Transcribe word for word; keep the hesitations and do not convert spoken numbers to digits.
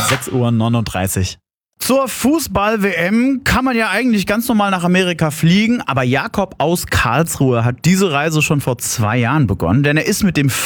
sechs Uhr neununddreißig. Zur Fußball-W M kann man ja eigentlich ganz normal nach Amerika fliegen, aber Jakob aus Karlsruhe hat diese Reise schon vor zwei Jahren begonnen, denn er ist mit dem